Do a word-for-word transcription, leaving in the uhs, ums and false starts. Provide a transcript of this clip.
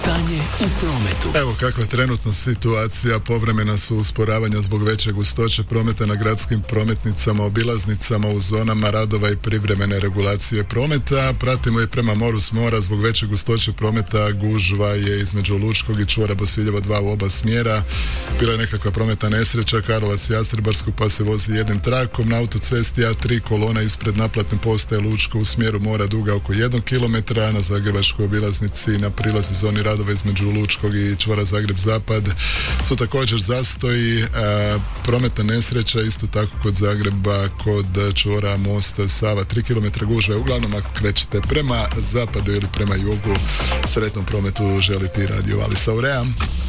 Stanje u prometu. Evo kakva je trenutno situacija. Povremena su usporavanja zbog veće gustoće prometa na gradskim prometnicama, obilaznicama u zonama radova i privremene regulacije prometa. Pratimo i prema moru s mora zbog veće gustoće prometa. Gužva je između Lučkog i čvora Bosiljevo dva u oba smjera. Bila je nekakva prometna nesreća Karlovac Jastrebarsku pa se vozi jednim trakom. Na autocesti A tri kolona ispred naplatne postaje Lučko u smjeru mora duga oko jednog kilometra. Na zagrebačkoj obilaznici na prilazi zoni radova između Lučkog i čvora Zagreb Zapad su također zastoji. A, prometna nesreća isto tako kod Zagreba kod čvora mosta Sava tri kilometra gužve. Uglavnom ako krećete prema zapadu ili prema jugu, sretnom prometu želi ti Radio Alisa Aurea.